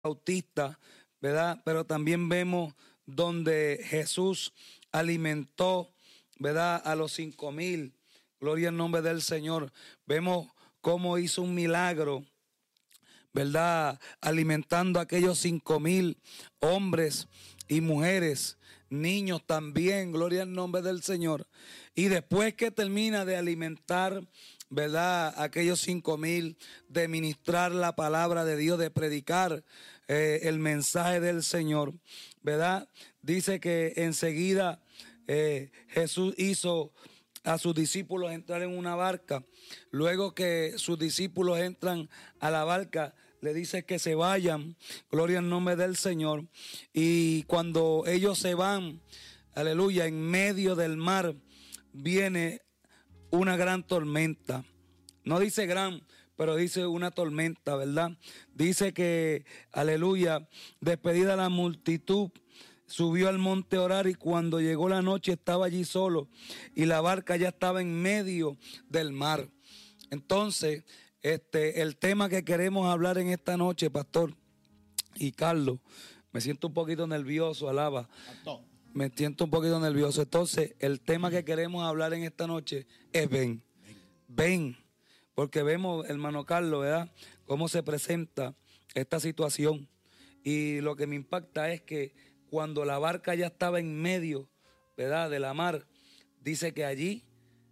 Bautista, ¿verdad? Pero también vemos donde Jesús alimentó, ¿verdad?, a los 5,000. Gloria al nombre del Señor. Vemos cómo hizo un milagro, ¿verdad?, alimentando a aquellos 5,000 hombres y mujeres, niños también, gloria al nombre del Señor. Y después que termina de alimentar, ¿verdad?, aquellos 5,000, de ministrar la palabra de Dios, de predicar el mensaje del Señor, ¿verdad? Dice que enseguida Jesús hizo a sus discípulos entrar en una barca. Luego que sus discípulos entran a la barca, le dice que se vayan, gloria al nombre del Señor. Y cuando ellos se van, aleluya, en medio del mar viene una gran tormenta. No dice gran, pero dice una tormenta, ¿verdad? Dice que, aleluya, despedida la multitud, subió al monte a orar, y cuando llegó la noche estaba allí solo y la barca ya estaba en medio del mar. Entonces, el tema que queremos hablar en esta noche, pastor y Carlos, me siento un poquito nervioso, alaba. Pastor. Me siento un poquito nervioso. Entonces, el tema que queremos hablar en esta noche es ven. Ven. Porque vemos, hermano Carlos, ¿verdad?, cómo se presenta esta situación. Y lo que me impacta es que cuando la barca ya estaba en medio, ¿verdad?, de la mar, dice que allí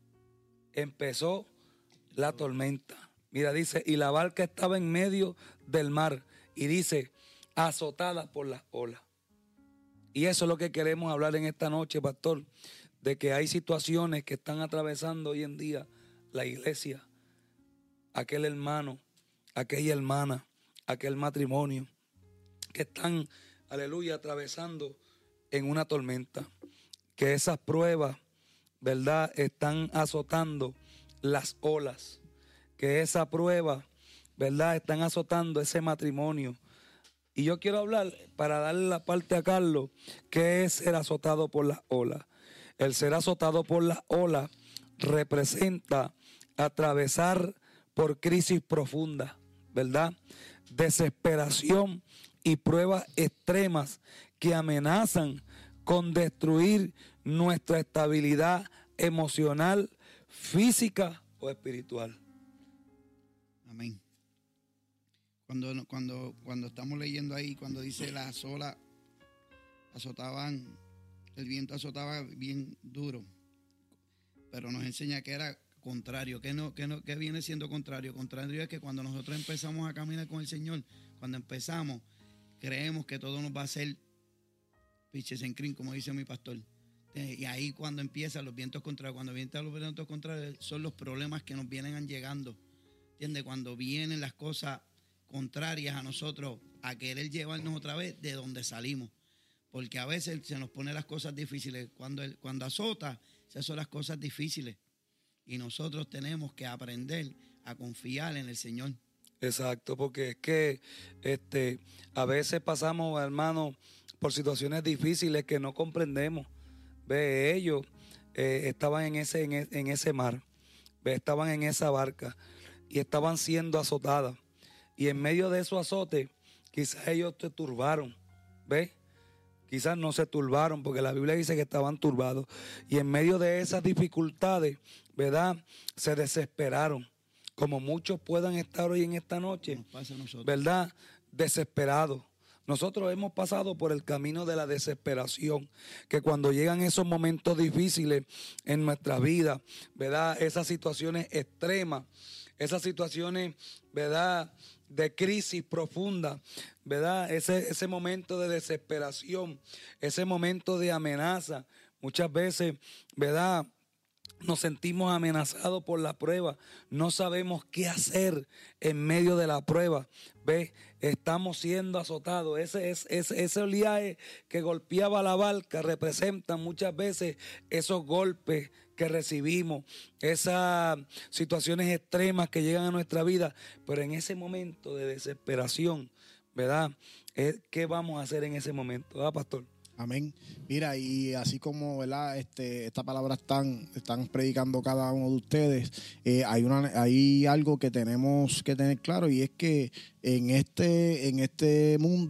empezó la tormenta. Mira, dice, y la barca estaba en medio del mar, y dice, azotada por las olas. Y eso es lo que queremos hablar en esta noche, pastor, de que hay situaciones que están atravesando hoy en día la iglesia, aquel hermano, aquella hermana, aquel matrimonio, que están, aleluya, atravesando en una tormenta, que esas pruebas, ¿verdad?, están azotando las olas, que esa prueba, ¿verdad?, están azotando ese matrimonio. Y yo quiero hablar, para darle la parte a Carlos, que es ser azotado por las olas. El ser azotado por las olas representa atravesar por crisis profundas, ¿verdad?, desesperación y pruebas extremas que amenazan con destruir nuestra estabilidad emocional, física o espiritual. Amén. Cuando estamos leyendo ahí, cuando dice las olas azotaban, el viento azotaba bien duro, pero nos enseña que era contrario, que viene siendo contrario. Contrario es que cuando nosotros empezamos a caminar con el Señor, cuando empezamos, creemos que todo nos va a ser piches en crin, como dice mi pastor. Y ahí cuando empiezan los vientos contrarios, cuando vienen los vientos contrarios, son los problemas que nos vienen llegando. ¿Entiendes? Cuando vienen las cosas contrarias a nosotros, a querer llevarnos otra vez de donde salimos. Porque a veces se nos ponen las cosas difíciles. Cuando azota, esas son las cosas difíciles. Y nosotros tenemos que aprender a confiar en el Señor. Exacto, porque es que a veces pasamos, hermano, por situaciones difíciles que no comprendemos. Ve, ellos estaban en ese mar, ve, estaban en esa barca y estaban siendo azotadas. Y en medio de esos azotes, quizás ellos se turbaron, ¿ves? Quizás no se turbaron, porque la Biblia dice que estaban turbados. Y en medio de esas dificultades, ¿verdad?, se desesperaron. Como muchos puedan estar hoy en esta noche, nos pasa a nosotros, ¿verdad?, desesperados. Nosotros hemos pasado por el camino de la desesperación, que cuando llegan esos momentos difíciles en nuestra vida, ¿verdad?, esas situaciones extremas, esas situaciones, ¿verdad?, de crisis profunda, ¿verdad?, ese momento de desesperación, ese momento de amenaza, muchas veces, ¿verdad?, nos sentimos amenazados por la prueba, no sabemos qué hacer en medio de la prueba, ¿ves? Estamos siendo azotados. Ese oleaje que golpeaba la barca representa muchas veces esos golpes que recibimos, esas situaciones extremas que llegan a nuestra vida, pero en ese momento de desesperación, ¿verdad?, ¿qué vamos a hacer en ese momento? ¿Ah, pastor? Amén. Mira, y así como, ¿verdad? Esta palabra están predicando cada uno de ustedes, hay algo que tenemos que tener claro, y es que en este mundo